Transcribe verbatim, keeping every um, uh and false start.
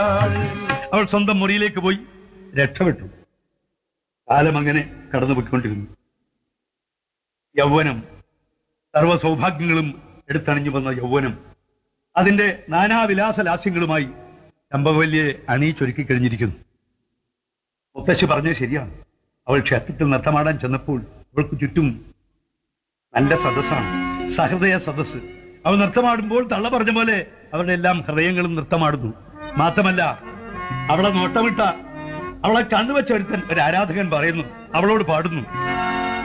അവൾ സ്വന്തം മുറിയിലേക്ക് പോയി രക്ഷപ്പെട്ടു. കാലം അങ്ങനെ കടന്നുപോയിക്കൊണ്ടിരുന്നു. യൗവനം, സർവ്വ സൗഭാഗ്യങ്ങളും എടുത്തണിഞ്ഞു വന്ന യൗവനം അതിന്റെ നാനാവിലാസ ലാസ്യങ്ങളുമായി ചമ്പവല്ലിയെ അണിയിച്ചൊരുക്കി കഴിഞ്ഞിരിക്കുന്നു. മുത്തശ്ശി പറഞ്ഞത് ശരിയാണ്. അവൾ ക്ഷേത്രത്തിൽ നൃത്തമാടാൻ ചെന്നപ്പോൾ അവൾക്ക് ചുറ്റും നല്ല സദസ്സാണ്, സഹൃദയ സദസ്സ്. അവൾ നൃത്തമാടുമ്പോൾ തള്ള പറഞ്ഞ പോലെ അവരുടെ എല്ലാം ഹൃദയങ്ങളും നൃത്തമാടുന്നു. മാത്രമല്ല, അവളെ നോട്ടമിട്ട, അവളെ കണ്ണുവെച്ച ഒരുത്തൻ, ഒരു ആരാധകൻ പറയുന്നു, അവളോട് പാടുന്നു,